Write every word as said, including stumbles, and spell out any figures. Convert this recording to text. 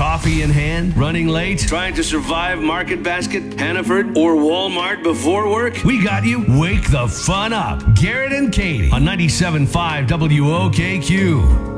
Coffee in hand? Running late? Trying to survive Market Basket, Hannaford, or Walmart before work? We got you. Wake the fun up. Garrett and Katie on ninety-seven point five W O K Q.